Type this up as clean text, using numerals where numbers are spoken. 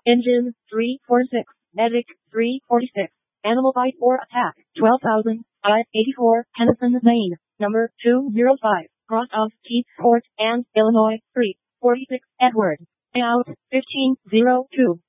Engine 346, Medic 346, Animal Bite or Attack 12,584, Tennyson Lane, number 205, cross of Keith Court and Illinois Street, 46, Edward. Layout 1502.